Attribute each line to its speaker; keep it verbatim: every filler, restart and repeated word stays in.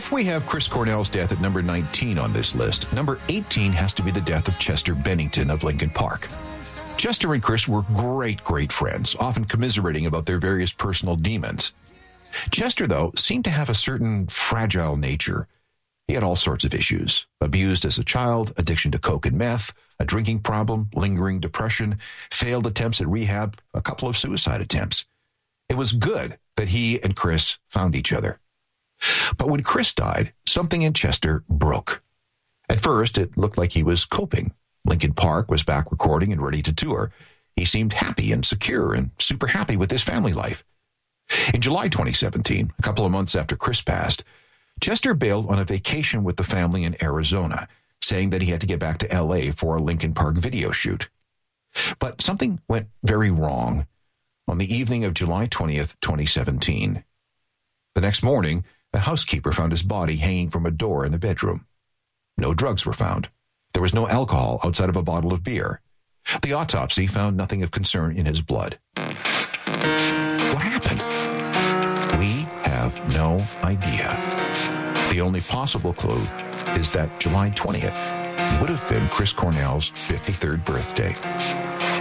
Speaker 1: If we have Chris Cornell's death at number nineteen on this list, number eighteen has to be the death of Chester Bennington of Lincoln Park. Chester and Chris were great, great friends, often commiserating about their various personal demons. Chester, though, seemed to have a certain fragile nature. He had all sorts of issues. Abused as a child, addiction to coke and meth, a drinking problem, lingering depression, failed attempts at rehab, a couple of suicide attempts. It was good that he and Chris found each other. But when Chris died, something in Chester broke. At first, it looked like he was coping. Lincoln Park was back recording and ready to tour. He seemed happy and secure and super happy with his family life. In July twenty seventeen, a couple of months after Chris passed, Chester bailed on a vacation with the family in Arizona, saying that he had to get back to L A for a Lincoln Park video shoot. But something went very wrong on the evening of July twentieth, twenty seventeen. The next morning, a housekeeper found his body hanging from a door in the bedroom. No drugs were found. There was no alcohol outside of a bottle of beer. The autopsy found nothing of concern in his blood. What happened? We have no idea. The only possible clue is that July twentieth would have been Chris Cornell's fifty-third birthday.